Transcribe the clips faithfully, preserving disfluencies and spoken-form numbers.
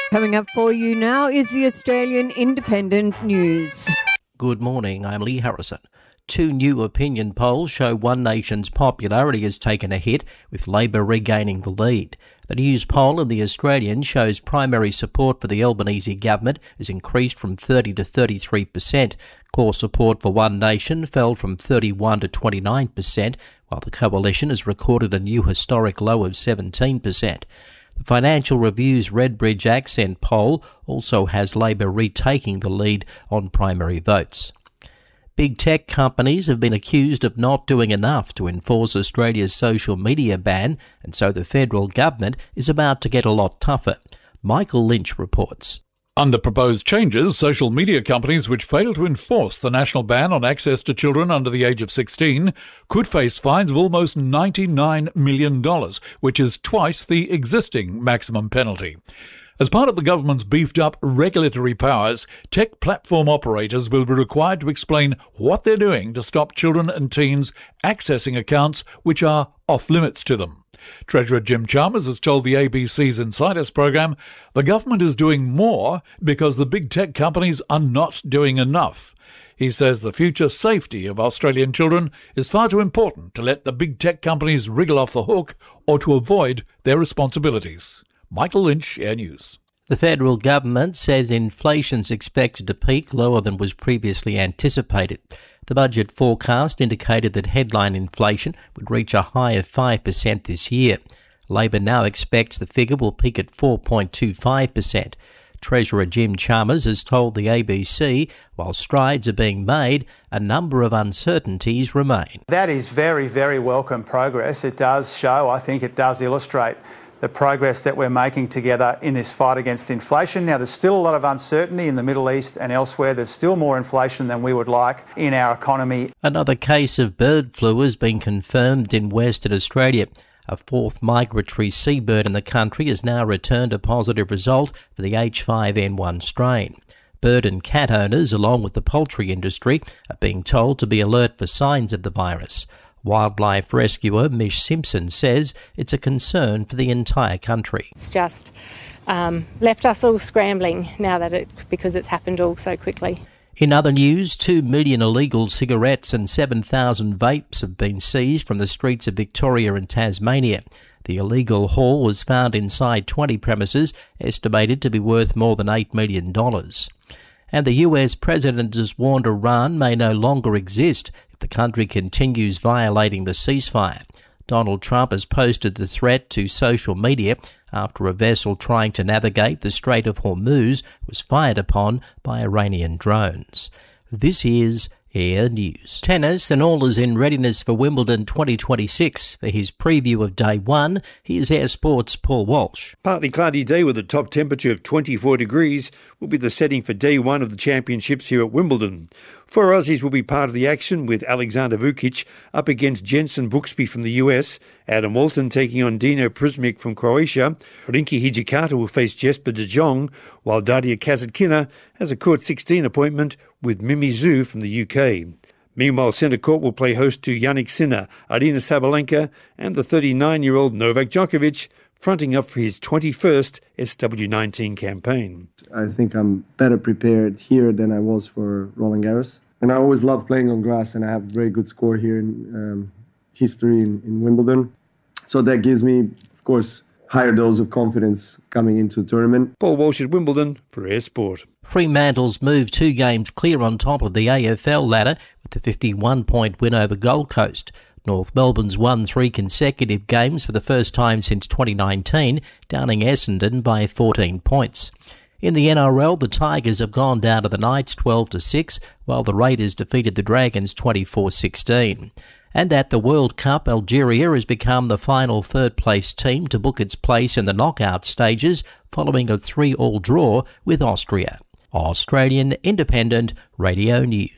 Coming up for you now is the Australian Independent News. Good morning, I'm Lee Harrison. Two new opinion polls show One Nation's popularity has taken a hit, with Labor regaining the lead. The News poll in The Australian shows primary support for the Albanese government has increased from thirty to thirty-three percent. Core support for One Nation fell from thirty-one to twenty-nine percent, while the coalition has recorded a new historic low of seventeen percent. The Financial Review's Redbridge Accent poll also has Labor retaking the lead on primary votes. Big tech companies have been accused of not doing enough to enforce Australia's social media ban, and so the federal government is about to get a lot tougher. Michael Lynch reports. Under proposed changes, social media companies which fail to enforce the national ban on access to children under the age of sixteen could face fines of almost ninety-nine million dollars, which is twice the existing maximum penalty. As part of the government's beefed-up regulatory powers, tech platform operators will be required to explain what they're doing to stop children and teens accessing accounts which are off-limits to them. Treasurer Jim Chalmers has told the A B C's Insiders program the government is doing more because the big tech companies are not doing enough. He says the future safety of Australian children is far too important to let the big tech companies wriggle off the hook or to avoid their responsibilities. Michael Lynch, Air News. The federal government says inflation's expected to peak lower than was previously anticipated. The budget forecast indicated that headline inflation would reach a high of five percent this year. Labor now expects the figure will peak at four point two five percent. Treasurer Jim Chalmers has told the A B C, while strides are being made, a number of uncertainties remain. That is very, very welcome progress. It does show, I think it does illustrate the progress that we're making together in this fight against inflation. Now, there's still a lot of uncertainty in the Middle East and elsewhere. There's still more inflation than we would like in our economy. Another case of bird flu has been confirmed in Western Australia. A fourth migratory seabird in the country has now returned a positive result for the H five N one strain. Bird and cat owners, along with the poultry industry, are being told to be alert for signs of the virus. Wildlife rescuer Mish Simpson says it's a concern for the entire country. It's just um, left us all scrambling now that it because it's happened all so quickly. In other news, two million illegal cigarettes and seven thousand vapes have been seized from the streets of Victoria and Tasmania. The illegal haul was found inside twenty premises, estimated to be worth more than eight million dollars. And the U S president has warned Iran may no longer exist if the country continues violating the ceasefire. Donald Trump has posted the threat to social media after a vessel trying to navigate the Strait of Hormuz was fired upon by Iranian drones. This is Air News. Tennis, and all is in readiness for Wimbledon twenty twenty-six. For his preview of day one, here's Air Sports' Paul Walsh. Partly cloudy day with a top temperature of twenty-four degrees will be the setting for day one of the championships here at Wimbledon. Four Aussies will be part of the action, with Alexander Vukic up against Jenson Brooksby from the U S, Adam Walton taking on Dino Prusmic from Croatia, Rinky Hijikata will face Jesper de Jong, while Daria Kasatkina has a court sixteen appointment with Mimi Zhu from the U K. Meanwhile, centre court will play host to Yannick Sinner, Arina Sabalenka and the thirty-nine-year-old Novak Djokovic, fronting up for his twenty-first S W nineteen campaign. I think I'm better prepared here than I was for Roland Garros. And I always love playing on grass, and I have a very good score here in um, history in, in Wimbledon. So that gives me, of course, higher dose of confidence coming into the tournament. Paul Walsh at Wimbledon for Air Sport. Fremantle's moved two games clear on top of the A F L ladder with a fifty-one point win over Gold Coast. North Melbourne's won three consecutive games for the first time since twenty nineteen, downing Essendon by fourteen points. In the N R L, the Tigers have gone down to the Knights twelve to six, while the Raiders defeated the Dragons twenty-four sixteen. And at the World Cup, Algeria has become the final third-place team to book its place in the knockout stages following a three all draw with Austria. Australian Independent Radio News.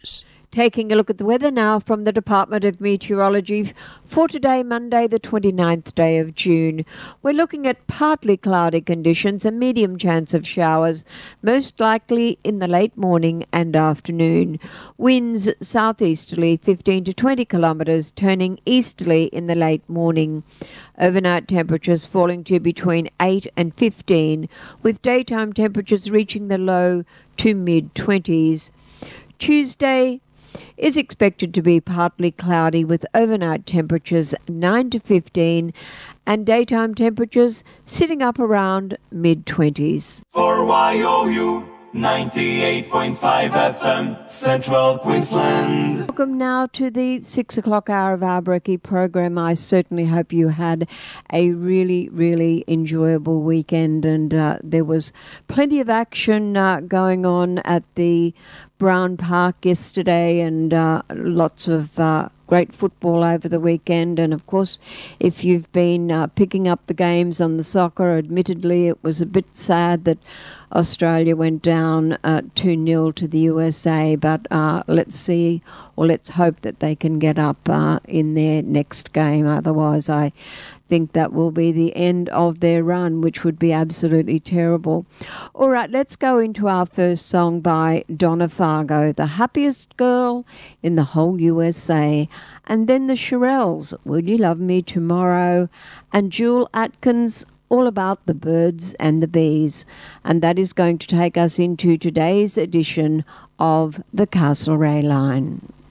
Taking a look at the weather now from the Department of Meteorology for today, Monday, the twenty-ninth day of June. We're looking at partly cloudy conditions, a medium chance of showers, most likely in the late morning and afternoon. Winds southeasterly fifteen to twenty kilometres, turning easterly in the late morning. Overnight temperatures falling to between eight and fifteen, with daytime temperatures reaching the low to mid-twenties. Tuesday is expected to be partly cloudy with overnight temperatures nine to fifteen and daytime temperatures sitting up around mid-twenties. For Y O U ninety-eight point five F M, Central Queensland. Welcome now to the six o'clock hour of our Brekkie program. I certainly hope you had a really, really enjoyable weekend, and uh, there was plenty of action uh, going on at the Brown Park yesterday, and uh, lots of uh, great football over the weekend. And of course, if you've been uh, picking up the games on the soccer, admittedly it was a bit sad that Australia went down uh, two nil to the U S A, but uh, let's see, or let's hope that they can get up uh, in their next game. Otherwise, I think that will be the end of their run, which would be absolutely terrible. All right, let's go into our first song by Donna Fargo, The Happiest Girl in the Whole U S A. And then the Shirelles, Will You Love Me Tomorrow? And Jewel Atkins, All About the Birds and the Bees. And that is going to take us into today's edition of the Castlereagh Line.